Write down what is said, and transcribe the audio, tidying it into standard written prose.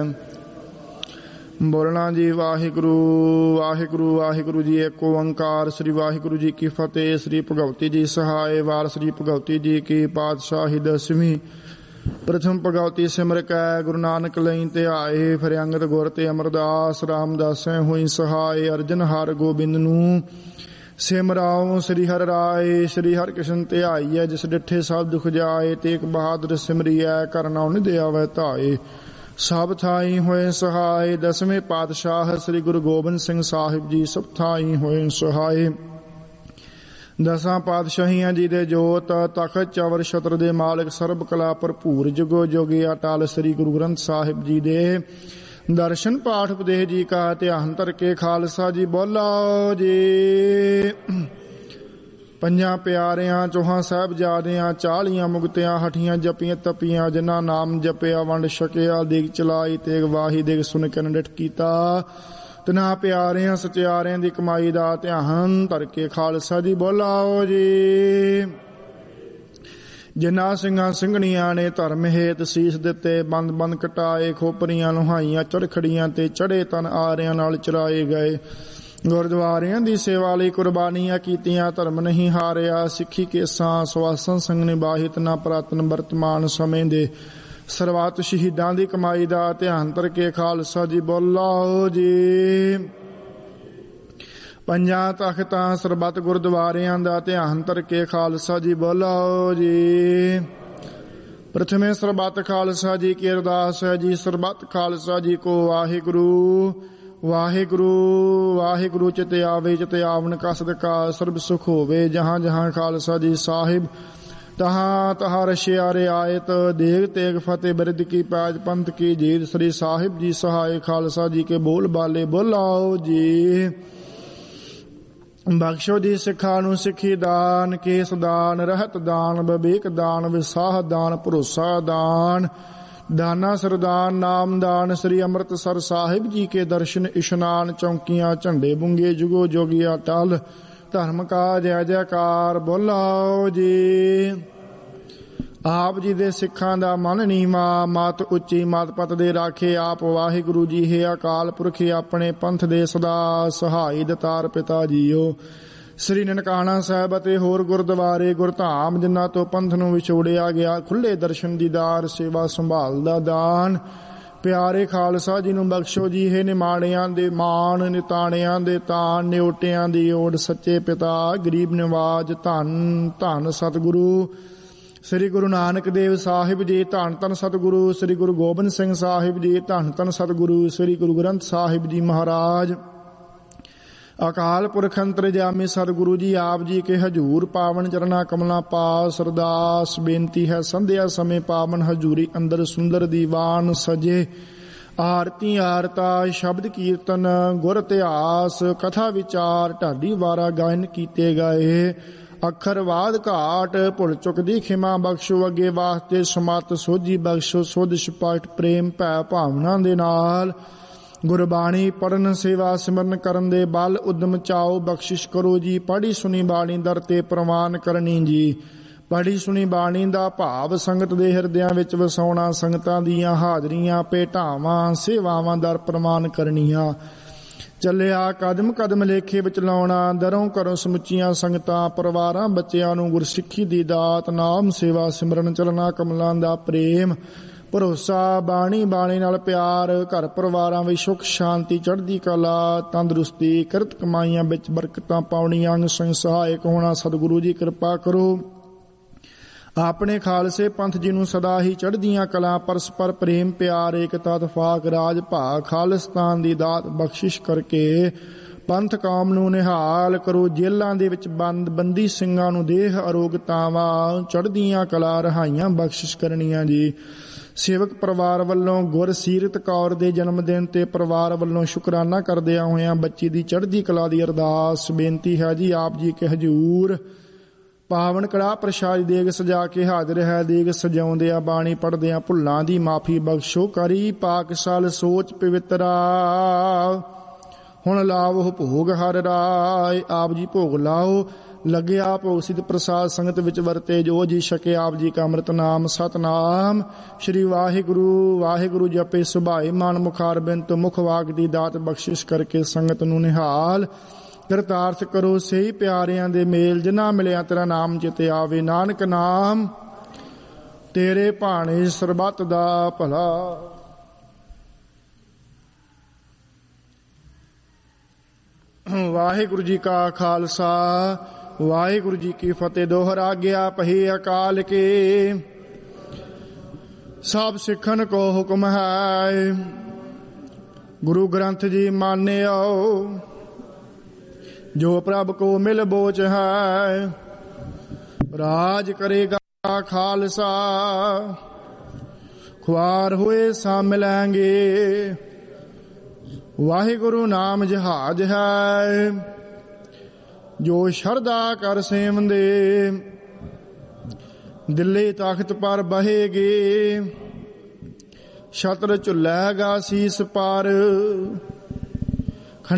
ਬੋਲਣਾ ਜੀ ਵਾਹਿਗੁਰੂ ਵਾਹਿਗੁਰੂ ਵਾਹਿਗੁਰੂ ਜੀ। ਏਕ ਓੰਕਾਰ। ਸ੍ਰੀ ਵਾਹਿਗੁਰੂ ਜੀ ਕੀ ਫਤਿਹ। ਸ੍ਰੀ ਭਗਵਤੀ ਜੀ ਸਹਾਏ। ਵਾਰ ਸ੍ਰੀ ਭਗਵਤੀ ਜੀ ਕੀ ਪਾਤਸ਼ਾਹੀ ਦਸਵੀਂ। ਪ੍ਰਥਮ ਭਗਵਤੀ ਸਿਮਰ ਕੈ ਗੁਰੂ ਨਾਨਕ ਲਈ ਧਿਆਏ। ਫਿਰ ਅੰਗਦ ਗੁਰ ਤੇ ਅਮਰਦਾਸ ਰਾਮਦਾਸੈ ਹੋਈ ਸਹਾਏ। ਅਰਜਨ ਹਰ ਗੋਬਿੰਦ ਨੂੰ ਸਿਮਰਾਉ। ਸ੍ਰੀ ਹਰਿ ਰਾਏ ਸ੍ਰੀ ਹਰਿ ਕ੍ਰਿਸ਼ਨ ਧਿਆਈਐ। ਜਿਸ ਡਿਠੇ ਸਭ ਦੁਖ ਜਾਏ। ਤੇਗ ਬਹਾਦਰ ਸਿਮਰੀਐ ਕਰ ਨਾਉ ਨਿਧਿ ਆਵੈ ਧਾਏ। ਸਭ ਥਾਈ ਹੋਏ ਸਹਾਏ। ਦਸਵੇਂ ਪਾਤਸ਼ਾਹ ਸ੍ਰੀ ਗੁਰੂ ਗੋਬਿੰਦ ਸਿੰਘ ਸਾਹਿਬ ਜੀ ਸਭ ਥਾਈ ਹੋਏ ਸਹਾਏ। ਦਸਾਂ ਪਾਤਸ਼ਾਹੀਆਂ ਜੀ ਦੇ ਜੋਤ ਤਖਤ ਚਵਰ ਛਤਰ ਦੇ ਮਾਲਕ ਸਰਬ ਕਲਾ ਭਰਪੂਰ ਜੁਗੋ ਜੋਗੀ ਅਟਲ ਸ੍ਰੀ ਗੁਰੂ ਗ੍ਰੰਥ ਸਾਹਿਬ ਜੀ ਦੇ ਦਰਸ਼ਨ ਪਾਠ ਉਪਦੇਸ਼ ਜੀ ਕਾ ਧਿਆਨ ਧਰ ਕੇ ਖਾਲਸਾ ਜੀ ਬੋਲੋ ਜੀ। ਪੰਜਾਂ ਪਿਆਰਿਆਂ ਚੌਹਾਂ ਸਾਹਿਬਜ਼ਾਦਿਆਂ 40 ਮੁਕਤਿਆਂ ਹਠੀਆਂ ਜਪੀਆਂ ਤਪੀਆਂ ਜਿਨ੍ਹਾਂ ਨਾਮ ਜਪਿਆ ਵੰਡ ਛਕਿਆ ਦੇਗ ਚਲਾਈ ਤੇਗ ਵਾਹੀ ਦੇਗ ਸੁਣ ਕੇ ਨਿਡਠ ਕੀਤਾ। ਤਿਨਾਂ ਪਿਆਰਿਆਂ ਸਚਿਆਰਿਆਂ ਦੀ ਕਮਾਈ ਦਾ ਧਿਆਨ ਧਰ ਕੇ ਖਾਲਸਾ ਜੀ ਬੋਲਾਓ ਜੀ। ਜਿਨ੍ਹਾਂ ਸਿੰਘਾਂ ਸਿੰਘਣੀਆਂ ਨੇ ਧਰਮ ਹੇਤ ਸੀਸ ਦਿੱਤੇ ਬੰਦ ਬੰਦ ਕਟਾਏ ਖੋਪਰੀਆਂ ਲੁਹਾਈਆਂ ਚਰਖੜੀਆਂ ਤੇ ਚੜੇ ਤਨ ਆਰਿਆਂ ਨਾਲ ਚਰਾਏ ਗਏ। ਗੁਰਦੁਆਰਿਆਂ ਦੀ ਸੇਵਾ ਲਈ ਕੁਰਬਾਨੀਆਂ ਕੀਤੀਆਂ ਧਰਮ ਨਹੀਂ ਹਾਰਿਆ। ਸਿੱਖੀ ਕੇਸਾਂ ਸਵਾਸਾਂ ਸੰਗ ਨਿਭਾਹਿਤ ਨਾ ਪੁਰਾਤਨ ਵਰਤਮਾਨ ਸਮੇਂ ਦੇ ਸਰਬੱਤ ਸ਼ਹੀਦਾਂ ਦੀ ਕਮਾਈ ਦਾ ਧਿਆਨ ਧਰ ਕੇ ਖਾਲਸਾ ਜੀ ਬੋਲਾਓ ਜੀ। ਪੰਜਾਂ ਤਖਤਾਂ ਸਰਬੱਤ ਗੁਰਦੁਆਰਿਆਂ ਦਾ ਧਿਆਨ ਧਰ ਕੇ ਖਾਲਸਾ ਜੀ ਬੋਲਾਓ ਜੀ। ਪ੍ਰਥਮੇ ਸਰਬੱਤ ਖਾਲਸਾ ਜੀ ਕੀ ਅਰਦਾਸ ਹੈ ਜੀ। ਸਰਬੱਤ ਖਾਲਸਾ ਜੀ ਕੋ ਵਾਹਿਗੁਰੂ ਵਾਹਿਗੁਰੂ ਵਾਹਿਗੁਰੂ। ਚਿਤ ਆਵੇ ਚਿਤ ਆਵਨ ਕਾ ਸਦਕਾ ਸਰਬ ਸੁਖ ਹੋਵੇ। ਜਹਾਂ ਜਹਾਂ ਖਾਲਸਾ ਜੀ ਸਾਹਿਬ ਤਹਾਂ ਤਹਾਂ ਰਸ਼ਿਆ ਰਿਆਇਤ ਦੇਗ ਤੇਗ ਫਤਿਹ ਬਿਰਧ ਕੀ ਪੈਜ ਪੰਥ ਕੀ ਜੀਤ। ਸ੍ਰੀ ਸਾਹਿਬ ਜੀ ਸਹਾਏ ਖਾਲਸਾ ਜੀ ਕੇ ਬੋਲ ਬਾਲੇ ਬੋਲਾਓ ਜੀ। ਬਖਸ਼ੋ ਜੀ ਸਿੱਖਾਂ ਨੂੰ ਸਿੱਖੀ ਦਾਨ ਕੇਸ ਦਾਨ ਰਹਿਤ ਦਾਨ ਵਿਵੇਕ ਦਾਨ ਵਿਸਾਹ ਦਾਨ ਭਰੋਸਾ ਦਾਨ ਦਾਨਾ ਸਰਦਾਨ ਨਾਮ ਦਾਨ। ਸ੍ਰੀ ਅੰਮ੍ਰਿਤਸਰ ਸਾਹਿਬ ਜੀ ਕੇ ਦਰਸ਼ਨ ਇਸ਼ਨਾਨ ਚੌਂਕੀਆਂ ਝੰਡੇ ਬੁੰਗੇ ਜੁਗੋ ਜੋਗੀ ਅਟਲ ਧਰਮ ਕਾ ਜੈ ਜੈਕਾਰ ਬੋਲਾਓ ਜੀ। ਆਪ ਜੀ ਦੇ ਸਿੱਖਾਂ ਦਾ ਮਨ ਨੀਵਾ ਮਤ ਉੱਚੀ ਮਤ ਪਤ ਦੇ ਰਾਖੇ ਆਪ ਵਾਹਿਗੁਰੂ ਜੀ ਹੈ ਅਕਾਲ ਪੁਰਖ ਆਪਣੇ ਪੰਥ ਦੇ ਸਦਾ ਸਹਾਈ ਦਤਾਰ ਪਿਤਾ ਜੀਓ। ਸ੍ਰੀ ਨਨਕਾਣਾ ਸਾਹਿਬ ਅਤੇ ਹੋਰ ਗੁਰਦੁਆਰੇ ਗੁਰਧਾਮ ਜਿਨ੍ਹਾਂ ਤੋਂ ਪੰਥ ਨੂੰ ਵਿਛੋੜਿਆ ਗਿਆ ਖੁੱਲੇ ਦਰਸ਼ਨ ਦੀਦਾਰ ਸੇਵਾ ਸੰਭਾਲ ਦਾ ਦਾਨ ਪਿਆਰੇ ਖਾਲਸਾ ਜੀ ਨੂੰ ਬਖਸ਼ੋ ਜੀ। ਹੈ ਨਿਮਾਣਿਆਂ ਦੇ ਮਾਣ ਨਿਤਾਣਿਆਂ ਦੇ ਤਾਣ ਨਿਓਟਿਆਂ ਦੀ ਓੜ ਸੱਚੇ ਪਿਤਾ ਗਰੀਬ ਨਿਵਾਜ ਧੰਨ ਧੰਨ ਸਤਿਗੁਰੂ ਸ੍ਰੀ ਗੁਰੂ ਨਾਨਕ ਦੇਵ ਸਾਹਿਬ ਜੀ। ਧੰਨ ਧੰਨ ਸਤਿਗੁਰੂ ਸ੍ਰੀ ਗੁਰੂ ਗੋਬਿੰਦ ਸਿੰਘ ਸਾਹਿਬ ਜੀ। ਧੰਨ ਧੰਨ ਸਤਿਗੁਰੂ ਸ੍ਰੀ ਗੁਰੂ ਗ੍ਰੰਥ ਸਾਹਿਬ ਜੀ ਮਹਾਰਾਜ। ਅਕਾਲ ਪੁਰਖ ਅੰਤਰਜਾਮੀ ਸਤਿਗੁਰੂ ਜੀ ਆਪ ਜੀ ਕੇ ਹਜੂਰ ਪਾਵਨ ਚਰਨਾ ਕਮਲਾਂ ਪਾਸ ਅਰਦਾਸ ਬੇਨਤੀ ਹੈ। ਸੰਧਿਆ ਸਮੇਂ ਪਾਵਨ ਹਜੂਰੀ ਅੰਦਰ ਸੁੰਦਰ ਦੀਵਾਨ ਸਜੇ। ਆਰਤੀ ਆਰਤਾ ਸ਼ਬਦ ਕੀਰਤਨ ਗੁਰ ਇਤਿਹਾਸ ਕਥਾ ਵਿਚਾਰ ਢਾਡੀ ਵਾਰਾ ਗਾਇਨ ਕੀਤੇ ਗਏ। ਅੱਖਰ ਵਾਦ ਘਾਟ ਭੁੱਲ ਚੁੱਕਦੀ ਖਿਮਾ ਬਖਸ਼ੋ। ਅੱਗੇ ਵਾਸਤੇ ਸਮਤ ਸੋਝੀ ਬਖਸ਼ੋ। ਸੁਧ ਸਪਾਟ ਪ੍ਰੇਮ ਭੈ ਭਾਵਨਾ ਦੇ ਨਾਲ ਗੁਰਬਾਣੀ ਪੜਨ ਸੇਵਾ ਸਿਮਰਨ ਕਰਨ ਦੇ ਬਲ ਉਦਮ ਚਾਓ ਬਖਸ਼ਿਸ਼ ਕਰੋ ਜੀ। ਪੜ੍ਹੀ ਸੁਣੀ ਬਾਣੀ ਦਰ ਤੇ ਪ੍ਰਵਾਨ ਕਰਨੀ ਜੀ। ਪੜ੍ਹੀ ਸੁਣੀ ਬਾਣੀ ਦਾ ਭਾਵ ਸੰਗਤ ਦੇ ਹਿਰਦਿਆਂ ਵਿੱਚ ਵਸਾਉਣਾ। ਸੰਗਤਾਂ ਦੀਆਂ ਹਾਜ਼ਰੀਆਂ ਭੇਟਾਵਾਂ ਸੇਵਾਵਾਂ ਦਰ ਪ੍ਰਵਾਨ ਕਰਨੀਆਂ। ਚੱਲਿਆ ਕਦਮ ਕਦਮ ਲੇਖੇ ਵਿੱਚ ਲਾਉਣਾ। ਦਰੋਂ ਘਰੋਂ ਸਮੁੱਚੀਆਂ ਸੰਗਤਾਂ ਪਰਿਵਾਰਾਂ ਬੱਚਿਆਂ ਨੂੰ ਗੁਰਸਿੱਖੀ ਦੀ ਦਾਤ ਨਾਮ ਸੇਵਾ ਸਿਮਰਨ ਚਲਣਾ ਕਮਲਾਂ ਦਾ ਪ੍ਰੇਮ ਭਰੋਸਾ ਬਾਣੀ ਬਾਣੀ ਨਾਲ ਪਿਆਰ ਘਰ ਪਰਿਵਾਰਾਂ ਵਿੱਚ ਸੁੱਖ ਸ਼ਾਂਤੀ ਚੜ੍ਹਦੀ ਕਲਾ ਤੰਦਰੁਸਤੀ ਕਿਰਤ ਕਮਾਈਆਂ ਵਿੱਚ ਬਰਕਤਾਂ ਪਾਉਣੀਆਂ ਅੰਗ ਸੰਗ ਸਹਾਇਕ ਹੋਣਾ। ਸਤਿਗੁਰੂ ਜੀ ਕਿਰਪਾ ਕਰੋ। ਆਪਣੇ ਖਾਲਸੇ ਪੰਥ ਜੀ ਨੂੰ ਸਦਾ ਹੀ ਚੜ੍ਹਦੀਆਂ ਕਲਾ ਪਰਸਪਰ ਪ੍ਰੇਮ ਪਿਆਰ ਏਕਤਾ ਤਫਾਕ ਰਾਜ ਭਾਗ ਖਾਲਿਸਤਾਨ ਦੀ ਦਾਤ ਬਖਸ਼ਿਸ਼ ਕਰਕੇ ਪੰਥ ਕੌਮ ਨੂੰ ਨਿਹਾਲ ਕਰੋ। ਜੇਲ੍ਹਾਂ ਦੇ ਵਿੱਚ ਬੰਦੀ ਸਿੰਘਾਂ ਨੂੰ ਦੇਹ ਅਰੋਗਤਾਵਾਂ ਚੜ੍ਹਦੀਆਂ ਕਲਾ ਰਹਾਈਆਂ ਬਖਸ਼ਿਸ਼ ਕਰਨੀਆਂ ਜੀ। ਸੇਵਕ ਪਰਿਵਾਰ ਵੱਲੋਂ ਗੁਰਸੀਰਤ ਕੌਰ ਦੇ ਜਨਮ ਦਿਨ ਤੇ ਪਰਿਵਾਰ ਵੱਲੋਂ ਸ਼ੁਕਰਾਨਾ ਕਰਦਿਆਂ ਹੋਇਆਂ ਬੱਚੀ ਦੀ ਚੜ੍ਹਦੀ ਕਲਾ ਦੀ ਅਰਦਾਸ ਬੇਨਤੀ ਹੈ ਜੀ। ਆਪ ਜੀ ਕੇ ਹਜੂਰ ਪਾਵਨ ਕੜਾਹ ਪ੍ਰਸ਼ਾਦ ਦੇਗ ਸਜਾ ਕੇ ਹਾਜ਼ਰ ਹੈ। ਦੇਗ ਸਜਾਉਂਦਿਆਂ ਬਾਣੀ ਪੜ੍ਹਦਿਆਂ ਭੁੱਲਾਂ ਦੀ ਮਾਫੀ ਬਖਸ਼ੋ। ਕਰੀ ਪਾਕਸ਼ਾਲ ਸੋਚ ਪਵਿੱਤਰਾ ਹੁਣ ਲਾਵੋ ਭੋਗ ਹਰ ਰਾਏ। ਆਪ ਜੀ ਭੋਗ ਲਾਓ ਲੱਗਿਆ ਭੋਗ ਸਿਧ ਪ੍ਰਸਾਦ ਸੰਗਤ ਵਿੱਚ ਵਰਤੇ ਜੋ ਜੀ ਛਕੇ ਆਪ ਜੀ ਕਾ ਅੰਮ੍ਰਿਤ ਨਾਮ ਸਤਨਾਮ ਸ਼੍ਰੀ ਵਾਹਿਗੁਰੂ ਵਾਹਿਗੁਰੂ ਜਪੇ ਸੁਭਾਏ ਮਨ ਮੁਖਾਰ ਬਿੰਤ ਮੁਖ ਵਾਕ ਦੀ ਦਾਤ ਬਖਸ਼ਿਸ਼ ਕਰਕੇ ਸੰਗਤ ਨੂੰ ਨਿਹਾਲ ਕਿਰਤਾਰਥ ਕਰੋ ਸਹੀ ਪਿਆਰਿਆਂ ਦੇ ਮੇਲ ਜਿਨ੍ਹਾਂ ਮਿਲਿਆ ਤੇਰਾ ਨਾਮ ਚਿਤੇ ਆਵੇ ਨਾਨਕ ਨਾਮ ਤੇਰੇ ਭਾਣੇ ਸਰਬੱਤ ਦਾ ਭਲਾ। ਵਾਹਿਗੁਰੂ ਜੀ ਕਾ ਖਾਲਸਾ ਵਾਹਿਗੁਰੂ ਜੀ ਕੀ ਫਤਿਹ। ਦੋਹਰਾ ਗਿਆ ਪਹੀ ਅਕਾਲ ਕੇ ਸਭ ਸਿੱਖਣ ਕੋ ਹੁਕਮ ਹੈ ਗੁਰੂ ਗ੍ਰੰਥ ਜੀ ਮਾਨਿਓ ਜੋ ਪ੍ਰਭ ਕੋ ਮਿਲ ਬੋਚ ਹੈ ਰਾਜ ਕਰੇਗਾ ਖਾਲਸਾ ਖੁਆਰ ਹੋਏ ਸਾ ਮਿਲਾਂਗੇ ਵਾਹਿਗੁਰੂ ਨਾਮ ਜਹਾਜ ਹੈ ਜੋ ਸ਼ਰਧਾ ਕਰ ਸੇਵੰਦੇ ਦਿੱਲੀ ਤਖਤ ਪਰ ਬਹੇਗੇ ਛਤਰ ਝੁੱਲੇਗਾ ਸੀਸ ਪਰ